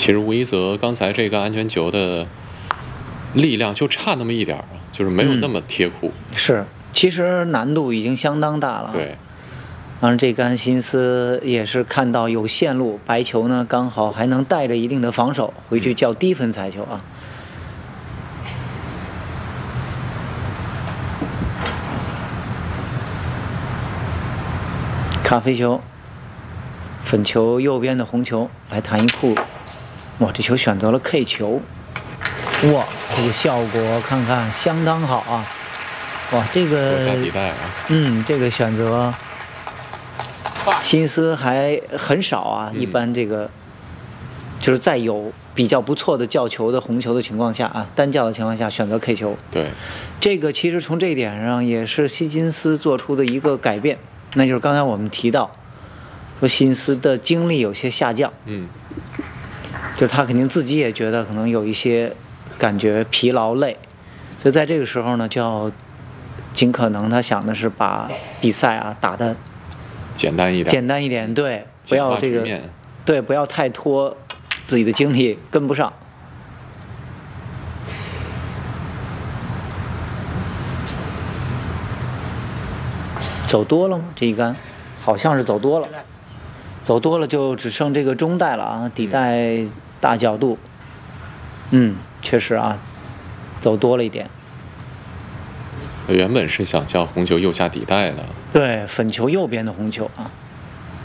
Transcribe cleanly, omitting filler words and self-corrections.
其实吴一泽刚才这个安全球的力量就差那么一点儿，就是没有那么贴库。 是，其实难度已经相当大了。 对。 当然，这杆辛斯也是看到有线路，白球呢刚好还能带着一定的防守，回去较低分彩球啊。咖啡球，粉球右边的红球来弹一库，哇，这球选择了 K 球，哇，这个效果看看相当好啊，哇，这个左下底带啊， 这个选择。辛斯还很少啊，一般这个就是在有比较不错的叫球的红球的情况下啊，单叫的情况下选择 K 球。 对， 这个其实从这一点上也是辛斯做出的一个改变，那就是刚才我们提到说辛斯的精力有些下降，就是他肯定自己也觉得可能有一些感觉疲劳累，所以在这个时候呢，就要尽可能他想的是把比赛啊打得简单一点， 对，不要这个，对，不要太拖，自己的精力跟不上。走多了吗？这一杆，好像是走多了，走多了就只剩这个中带了啊，底带大角度，确实啊，走多了一点。 原本是想叫红球右下底带的， 对，粉球右边的红球啊。